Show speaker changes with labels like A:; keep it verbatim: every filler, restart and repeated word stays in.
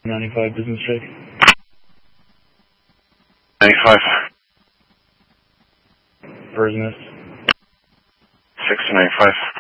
A: ninety-five business check.
B: ninety-five.
A: Bird's Nest.
B: six to ninety-five.